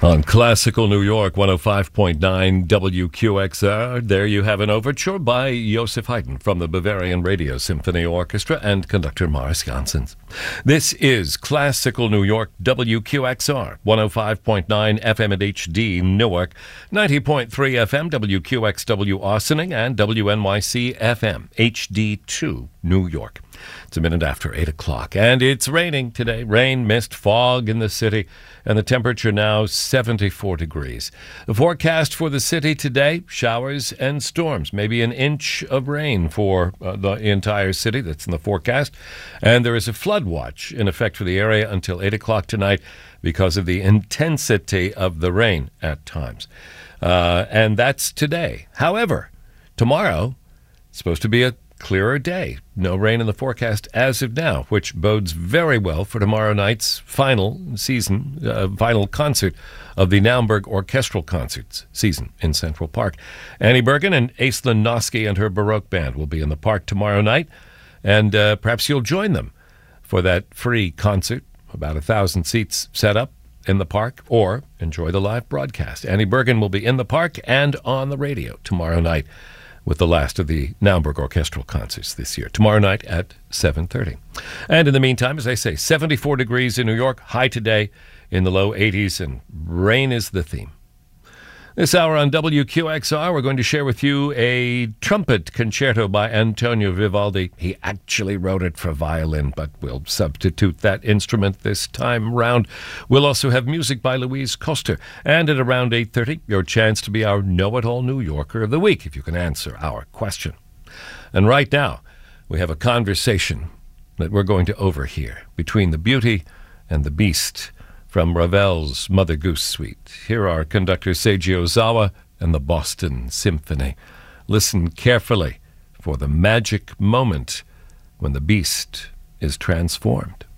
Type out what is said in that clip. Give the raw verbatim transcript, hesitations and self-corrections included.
On Classical New York, one oh five point nine W Q X R, there you have an overture by Joseph Haydn from the Bavarian Radio Symphony Orchestra and conductor Morris Janssens. This is Classical New York, W Q X R, one oh five point nine F M at H D Newark, ninety point three F M W Q X W Austining, and W N Y C F M H D two New York. It's a minute after eight o'clock, and it's raining today. Rain, mist, fog in the city, and the temperature now seventy-four degrees. The forecast for the city today, showers and storms, maybe an inch of rain for uh, the entire city. That's in the forecast. And there is a flood watch in effect for the area until eight o'clock tonight because of the intensity of the rain at times. Uh, and that's today. However, tomorrow, it's supposed to be a clearer day. No rain in the forecast as of now, which bodes very well for tomorrow night's final season, uh, final concert of the Naumburg Orchestral Concerts season in Central Park. Annie Bergen and Aislinn Noski and her Baroque band will be in the park tomorrow night, and uh, perhaps you'll join them for that free concert, about a thousand seats set up in the park, or enjoy the live broadcast. Annie Bergen will be in the park and on the radio tomorrow night with the last of the Naumburg Orchestral Concerts this year, tomorrow night at seven thirty. And in the meantime, as I say, seventy-four degrees in New York, high today in the low eighties, and rain is the theme. This hour on W Q X R, we're going to share with you a trumpet concerto by Antonio Vivaldi. He actually wrote it for violin, but we'll substitute that instrument this time round. We'll also have music by Louise Koster. And at around eight thirty, your chance to be our Know-It-All New Yorker of the Week, if you can answer our question. And right now, we have a conversation that we're going to overhear between the Beauty and the Beast from Ravel's Mother Goose Suite. Here are conductor Seiji Ozawa and the Boston Symphony. Listen carefully for the magic moment when the beast is transformed.